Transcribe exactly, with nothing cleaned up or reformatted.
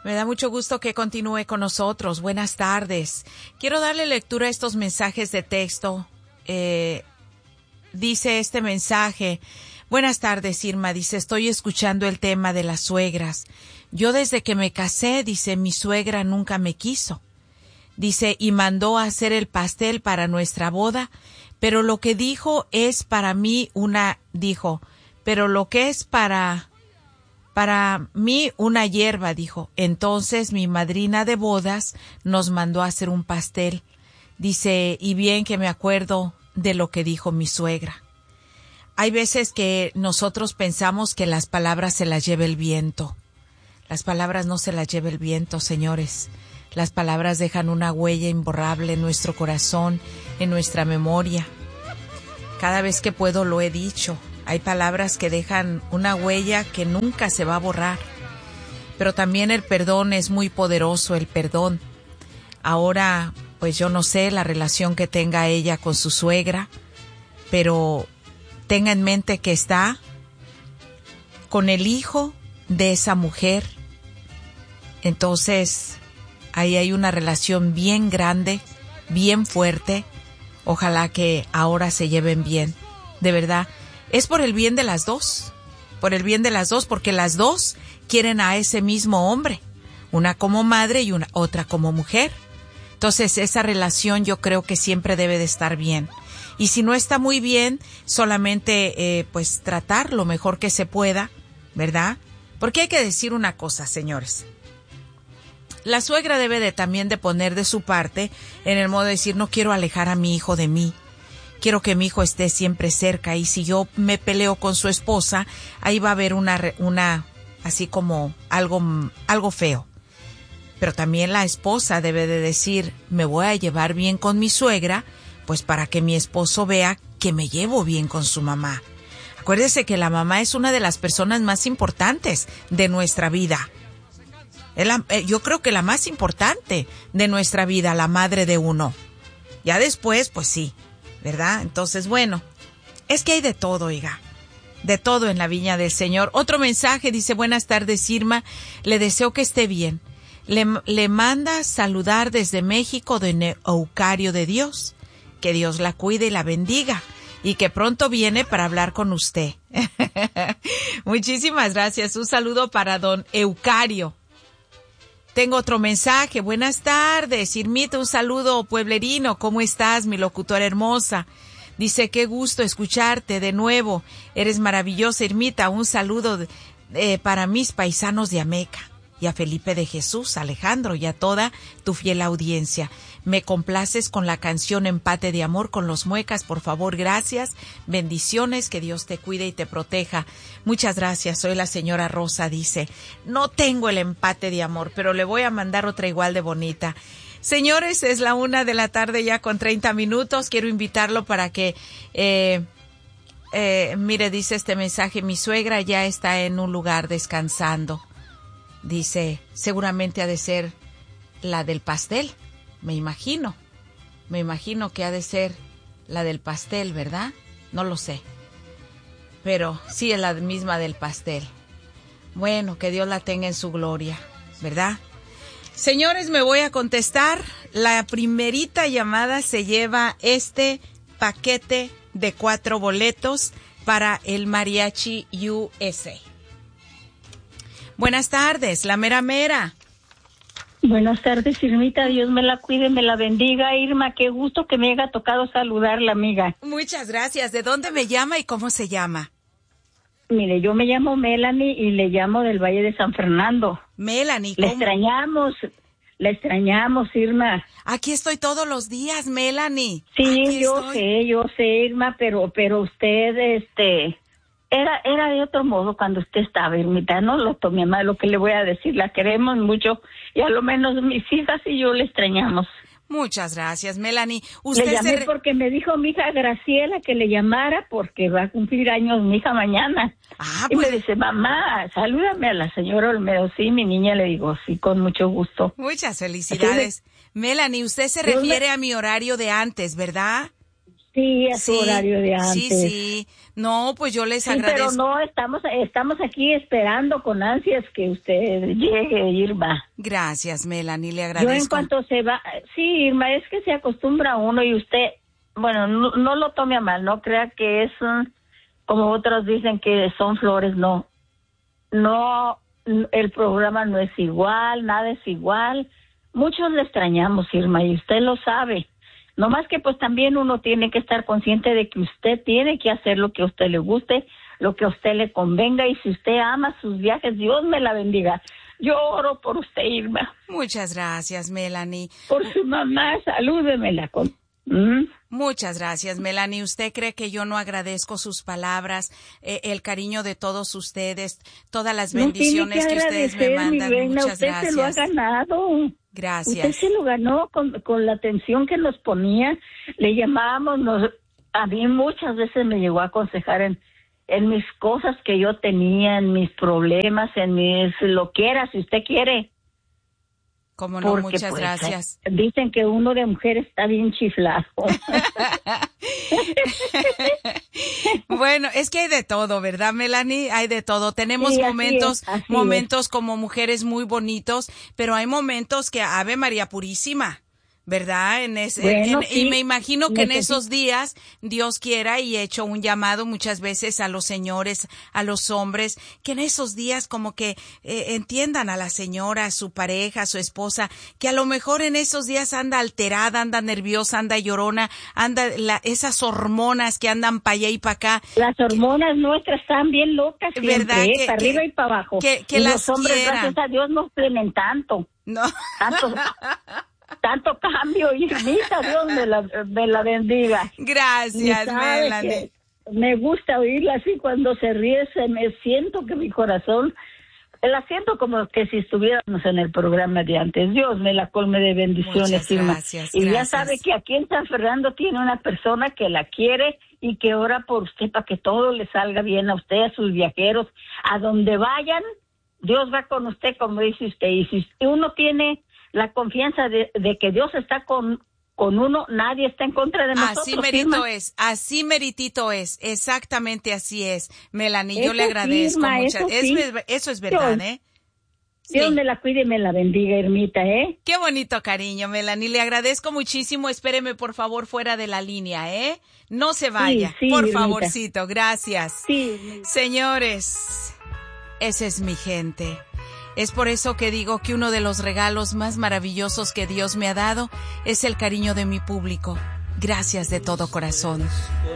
Me da mucho gusto que continúe con nosotros. Buenas tardes. Quiero darle lectura a estos mensajes de texto. Eh, dice este mensaje: buenas tardes, Irma. Dice, estoy escuchando el tema de las suegras. Yo desde que me casé, dice, mi suegra nunca me quiso. Dice, y mandó a hacer el pastel para nuestra boda, pero lo que dijo es para mí una, dijo, pero lo que es para... Para mí una hierba, dijo. Entonces mi madrina de bodas nos mandó a hacer un pastel. Dice, y bien que me acuerdo de lo que dijo mi suegra. Hay veces que nosotros pensamos que las palabras se las lleva el viento. Las palabras no se las lleva el viento, señores. Las palabras dejan una huella imborrable en nuestro corazón, en nuestra memoria. Cada vez que puedo lo he dicho. Hay palabras que dejan una huella que nunca se va a borrar. Pero también el perdón es muy poderoso, el perdón. Ahora, pues yo no sé la relación que tenga ella con su suegra, pero tenga en mente que está con el hijo de esa mujer. Entonces, ahí hay una relación bien grande, bien fuerte. Ojalá que ahora se lleven bien, de verdad. Es por el bien de las dos, por el bien de las dos, porque las dos quieren a ese mismo hombre, una como madre y una otra como mujer. Entonces esa relación yo creo que siempre debe de estar bien. Y si no está muy bien, solamente eh, pues tratar lo mejor que se pueda, ¿verdad? Porque hay que decir una cosa, señores. La suegra debe de también de poner de su parte en el modo de decir, no quiero alejar a mi hijo de mí. Quiero que mi hijo esté siempre cerca, y si yo me peleo con su esposa, ahí va a haber una, una, así como algo, algo feo. Pero también la esposa debe de decir, me voy a llevar bien con mi suegra, pues para que mi esposo vea que me llevo bien con su mamá. Acuérdese que la mamá es una de las personas más importantes de nuestra vida. Es la, yo creo que la más importante de nuestra vida, la madre de uno. Ya después, pues sí. ¿Verdad? Entonces, bueno, es que hay de todo, oiga, de todo en la viña del Señor. Otro mensaje dice, buenas tardes, Irma, le deseo que esté bien. Le, le manda saludar desde México de Eucario de Dios. Que Dios la cuide y la bendiga, y que pronto viene para hablar con usted. Muchísimas gracias. Un saludo para don Eucario. Tengo otro mensaje. Buenas tardes, Irmita, un saludo pueblerino. ¿Cómo estás, mi locutora hermosa? Dice, qué gusto escucharte de nuevo. Eres maravillosa, Irmita. Un saludo eh, para mis paisanos de Ameca, y a Felipe de Jesús, Alejandro, y a toda tu fiel audiencia. Me complaces con la canción Empate de Amor con los Muecas, por favor, gracias. Bendiciones, que Dios te cuide y te proteja. Muchas gracias. Soy la señora Rosa, dice, no tengo el empate de amor, pero le voy a mandar otra igual de bonita. Señores, es la una de la tarde ya con treinta minutos. Quiero invitarlo para que, eh, eh, mire, dice este mensaje, mi suegra ya está en un lugar descansando. Dice, seguramente ha de ser la del pastel. Me imagino, me imagino que ha de ser la del pastel, ¿verdad? No lo sé, pero sí es la misma del pastel. Bueno, que Dios la tenga en su gloria, ¿verdad? Señores, me voy a contestar. La primerita llamada se lleva este paquete de cuatro boletos para el Mariachi U S A. Buenas tardes, la mera mera. Buenas tardes, Irmita, Dios me la cuide, me la bendiga. Irma, qué gusto que me haya tocado saludarla, amiga. Muchas gracias. ¿De dónde me llama y cómo se llama? Mire, yo me llamo Melanie y le llamo del Valle de San Fernando. Melanie, ¿cómo? Le ¿cómo? extrañamos, le extrañamos, Irma. Aquí estoy todos los días, Melanie. Sí, Aquí yo estoy. sé, yo sé, Irma, pero, pero usted, este... Era era de otro modo cuando usted estaba, Irmita, no lo tome mal, lo que le voy a decir, la queremos mucho, y a lo menos mis hijas y yo le extrañamos. Muchas gracias, Melanie. Usted le llamé se re... porque me dijo mi hija Graciela que le llamara porque va a cumplir años mi hija mañana. Ah, y pues... me dice, mamá, salúdame a la señora Olmedo. Sí, mi niña, le digo, sí, con mucho gusto. Muchas felicidades. Entonces, Melanie, usted se refiere me... a mi horario de antes, ¿verdad? Sí, a su sí, horario de antes. Sí, sí. No, pues yo les sí, agradezco. Pero no, estamos, estamos aquí esperando con ansias que usted llegue, Irma. Gracias, Melanie, le agradezco. Yo en cuanto se va, sí, Irma, es que se acostumbra uno y usted, bueno, no, no lo tome a mal, no crea que es un, como otros dicen que son flores, no. No, el programa no es igual, nada es igual. Muchos le extrañamos, Irma, y usted lo sabe. No más que pues también uno tiene que estar consciente de que usted tiene que hacer lo que a usted le guste, lo que a usted le convenga, y si usted ama sus viajes, Dios me la bendiga. Yo oro por usted, Irma. Muchas gracias, Melanie. Por su mamá, salúdemela con... ¿Mm? Muchas gracias, Melanie. ¿Usted cree que yo no agradezco sus palabras, eh, el cariño de todos ustedes, todas las bendiciones no que, que ustedes me mandan? Mi reina, Muchas usted gracias. Se lo ha ganado. Gracias. Usted se lo ganó con, con la atención que nos ponía. Le llamábamos, nos, a mí muchas veces me llegó a aconsejar en, en mis cosas que yo tenía, en mis problemas, en mis lo que era, si usted quiere. Como no, Porque, muchas pues, gracias. Dicen que uno de mujer está bien chiflado. Bueno, es que hay de todo, ¿verdad, Melanie? Hay de todo. Tenemos sí, momentos, así es, así momentos es. como mujeres muy bonitos, pero hay momentos que Ave María Purísima, ¿verdad? En ese, bueno, en, sí. Y me imagino que Necesito. en esos días, Dios quiera, y he hecho un llamado muchas veces a los señores, a los hombres, que en esos días como que eh, entiendan a la señora, a su pareja, a su esposa, que a lo mejor en esos días anda alterada, anda nerviosa, anda llorona, anda la, esas hormonas que andan para allá y para acá. Las hormonas que, nuestras están bien locas siempre, ¿verdad? ¿eh? Que, para que, arriba y para abajo. Que, que y las los hombres, quieran. Gracias a Dios, no tienen tanto. No. Tanto... Tanto cambio, Irmita, Dios me la, me la bendiga. Gracias, Melanie. Me gusta oírla así cuando se ríe, se me siento que mi corazón, la siento como que si estuviéramos en el programa de antes. Dios me la colme de bendiciones, Muchas Irma. gracias, y gracias. Ya sabe que aquí en San Fernando tiene una persona que la quiere y que ora por usted para que todo le salga bien a usted, a sus viajeros, a donde vayan, Dios va con usted, como dice usted. Y si uno tiene la confianza de, de que Dios está con, con uno, nadie está en contra de nosotros. Así merito Irma. es, así meritito es, exactamente así es, Melanie, eso yo le agradezco Irma, mucho. Eso, es, sí. eso es verdad, Dios, ¿eh? Dios sí. me la cuide y me la bendiga, Irmita, ¿eh? Qué bonito cariño, Melanie, le agradezco muchísimo, espéreme por favor fuera de la línea, ¿eh? No se vaya, sí, sí, por Irmita. favorcito, gracias. Sí. Señores, esa es mi gente. Es por eso que digo que uno de los regalos más maravillosos que Dios me ha dado es el cariño de mi público. Gracias de todo corazón.